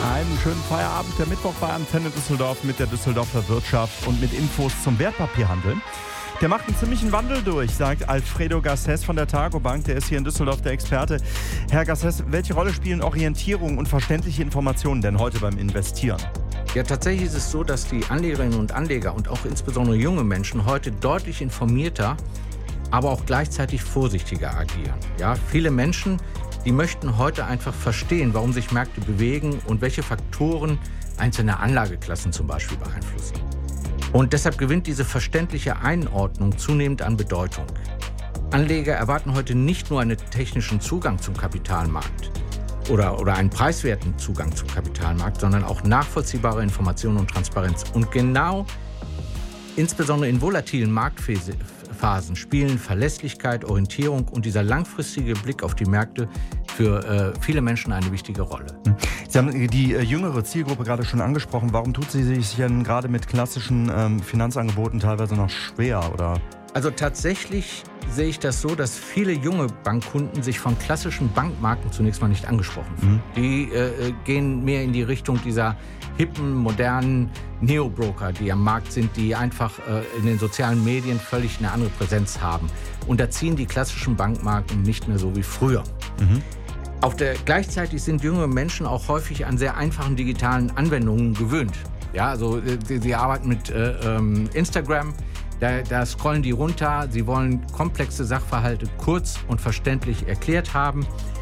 Einen schönen Feierabend, der Mittwoch bei Antenne Düsseldorf mit der Düsseldorfer Wirtschaft und mit Infos zum Wertpapierhandel. Der macht einen ziemlichen Wandel durch, sagt Alfredo Garcés von der Targobank. Der ist hier in Düsseldorf der Experte. Herr Garcés, welche Rolle spielen Orientierung und verständliche Informationen denn heute beim Investieren? Ja, tatsächlich ist es so, dass die Anlegerinnen und Anleger und auch insbesondere junge Menschen heute deutlich informierter, aber auch gleichzeitig vorsichtiger agieren. Ja, viele Menschen, die möchten heute einfach verstehen, warum sich Märkte bewegen und welche Faktoren einzelne Anlageklassen zum Beispiel beeinflussen. Und deshalb gewinnt diese verständliche Einordnung zunehmend an Bedeutung. Anleger erwarten heute nicht nur einen technischen Zugang zum Kapitalmarkt oder einen preiswerten Zugang zum Kapitalmarkt, sondern auch nachvollziehbare Informationen und Transparenz. Und genau, insbesondere in volatilen Marktphasen, spielen Verlässlichkeit, Orientierung und dieser langfristige Blick auf die Märkte für viele Menschen eine wichtige Rolle. Sie haben die jüngere Zielgruppe gerade schon angesprochen. Warum tut sie sich denn gerade mit klassischen Finanzangeboten teilweise noch schwer? Oder? Also tatsächlich sehe ich das so, dass viele junge Bankkunden sich von klassischen Bankmarken zunächst mal nicht angesprochen fühlen. Die gehen mehr in die Richtung dieser hippen, modernen Neo-Broker, die am Markt sind, die einfach in den sozialen Medien völlig eine andere Präsenz haben. Und da ziehen die klassischen Bankmarken nicht mehr so wie früher. Gleichzeitig sind junge Menschen auch häufig an sehr einfachen digitalen Anwendungen gewöhnt. Ja, also sie arbeiten mit Instagram. Da scrollen die runter, sie wollen komplexe Sachverhalte kurz und verständlich erklärt haben.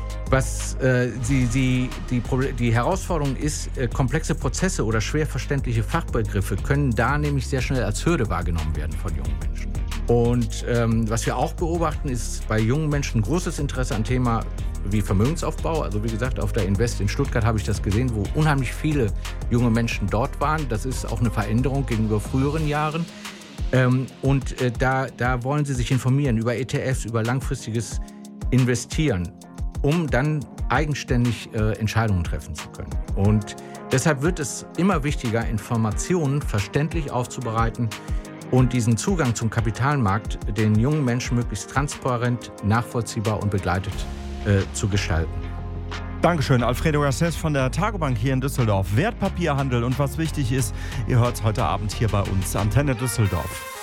Die Herausforderung ist, komplexe Prozesse oder schwer verständliche Fachbegriffe können da nämlich sehr schnell als Hürde wahrgenommen werden von jungen Menschen. Und was wir auch beobachten, ist bei jungen Menschen großes Interesse an Thema wie Vermögensaufbau. Also wie gesagt, auf der Invest in Stuttgart habe ich das gesehen, wo unheimlich viele junge Menschen dort waren. Das ist auch eine Veränderung gegenüber früheren Jahren. Da wollen sie sich informieren über ETFs, über langfristiges Investieren, um dann eigenständig Entscheidungen treffen zu können. Und deshalb wird es immer wichtiger, Informationen verständlich aufzubereiten und diesen Zugang zum Kapitalmarkt den jungen Menschen möglichst transparent, nachvollziehbar und begleitet zu gestalten. Dankeschön, Alfredo Garcés von der Targobank hier in Düsseldorf. Wertpapierhandel und was wichtig ist, ihr hört es heute Abend hier bei uns, Antenne Düsseldorf.